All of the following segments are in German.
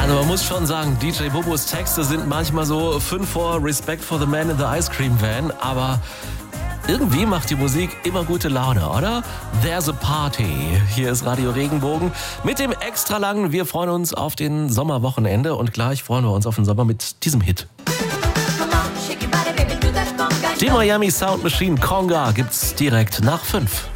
Also man muss schon sagen, DJ Bobos Texte sind manchmal so 5 vor Respect for the Man in the Ice Cream Van, aber irgendwie macht die Musik immer gute Laune, oder? There's a Party. Hier ist Radio Regenbogen mit dem Extralangen. Wir freuen uns auf den Sommerwochenende und gleich freuen wir uns auf den Sommer mit diesem Hit. Die Miami Sound Machine Conga gibt's direkt nach 5.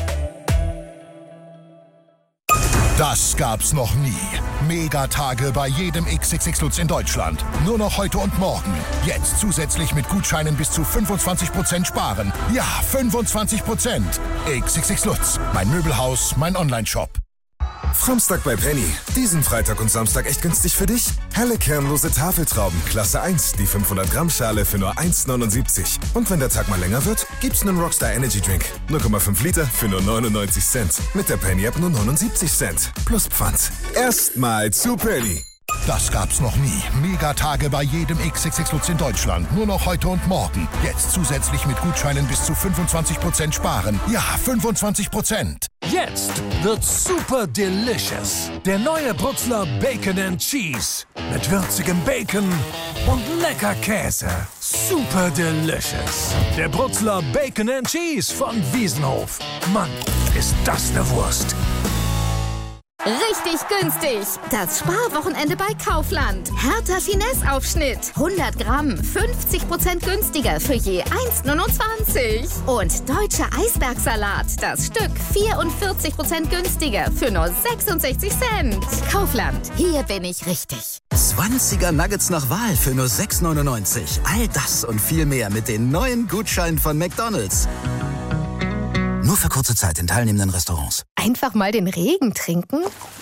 Das gab's noch nie. Megatage bei jedem XXX Lutz in Deutschland. Nur noch heute und morgen. Jetzt zusätzlich mit Gutscheinen bis zu 25% sparen. Ja, 25%. XXX Lutz. Mein Möbelhaus, mein Onlineshop. Framstag bei Penny. Diesen Freitag und Samstag echt günstig für dich? Helle kernlose Tafeltrauben, Klasse 1, die 500 Gramm Schale für nur 1,79. Und wenn der Tag mal länger wird, gibt's einen Rockstar Energy Drink. 0,5 Liter für nur 99 Cent. Mit der Penny App nur 79 Cent. Plus Pfand. Erstmal zu Penny. Das gab's noch nie. Megatage bei jedem XXX Lutz in Deutschland. Nur noch heute und morgen. Jetzt zusätzlich mit Gutscheinen bis zu 25% sparen. Ja, 25%. Jetzt wird's super delicious. Der neue Brutzler Bacon and Cheese. Mit würzigem Bacon und lecker Käse. Super delicious. Der Brutzler Bacon and Cheese von Wiesenhof. Mann, ist das eine Wurst. Richtig günstig. Das Sparwochenende bei Kaufland. Hertha Finesse-Aufschnitt. 100 Gramm, 50% günstiger für je 1,29. Und deutscher Eisbergsalat. Das Stück 44% günstiger für nur 66 Cent. Kaufland. Hier bin ich richtig. 20er Nuggets nach Wahl für nur 6,99. All das und viel mehr mit den neuen Gutscheinen von McDonald's. Nur für kurze Zeit in teilnehmenden Restaurants. Einfach mal den Regen trinken?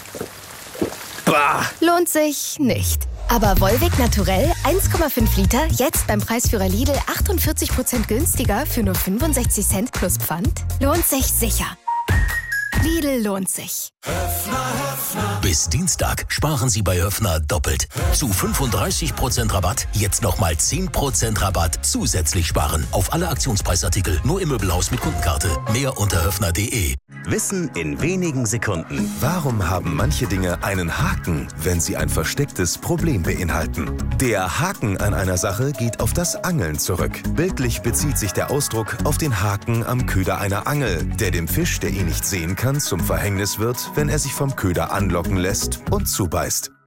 Bah. Lohnt sich nicht. Aber Volvic Naturell 1,5 Liter, jetzt beim Preisführer Lidl 48% günstiger für nur 65 Cent plus Pfand? Lohnt sich sicher. Lidl lohnt sich. Bis Dienstag sparen Sie bei Höffner doppelt. Zu 35% Rabatt, jetzt nochmal 10% Rabatt zusätzlich sparen. Auf alle Aktionspreisartikel, nur im Möbelhaus mit Kundenkarte. Mehr unter höffner.de. Wissen in wenigen Sekunden. Warum haben manche Dinge einen Haken, wenn sie ein verstecktes Problem beinhalten? Der Haken an einer Sache geht auf das Angeln zurück. Bildlich bezieht sich der Ausdruck auf den Haken am Köder einer Angel, der dem Fisch, der ihn nicht sehen kann, zum Verhängnis wird, wenn er sich vom Köder anlocken lässt und zubeißt.